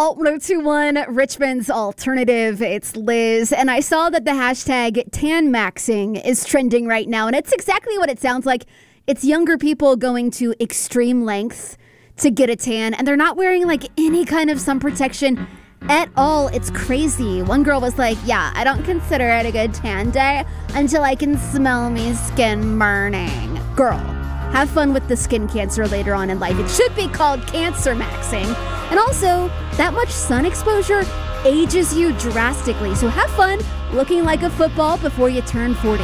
Alt 1021, Richmond's alternative. It's Liz. And I saw that the hashtag tan maxing is trending right now. And it's exactly what it sounds like. It's younger people going to extreme lengths to get a tan. And they're not wearing like any kind of sun protection at all. It's crazy. One girl was like, yeah, I don't consider it a good tan day until I can smell me skin burning. Girl, have fun with the skin cancer later on in life. It should be called cancer maxing. And also, that much sun exposure ages you drastically. So have fun looking like a football before you turn 40.